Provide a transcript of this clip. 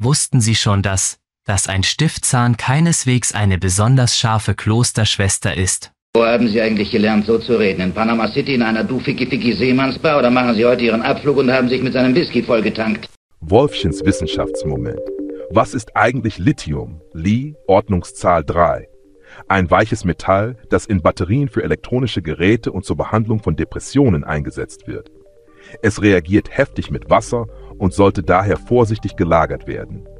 wussten Sie schon, dass ein Stiftzahn keineswegs eine besonders scharfe Klosterschwester ist? Wo haben Sie eigentlich gelernt, so zu reden? In Panama City in einer Du-Ficky-Ficky-Seemannsbar oder machen Sie heute Ihren Abflug und haben sich mit seinem Whisky vollgetankt? Wolfchens Wissenschaftsmoment. Was ist eigentlich Lithium? Li, Ordnungszahl 3. Ein weiches Metall, das in Batterien für elektronische Geräte und zur Behandlung von Depressionen eingesetzt wird. Es reagiert heftig mit Wasser und sollte daher vorsichtig gelagert werden.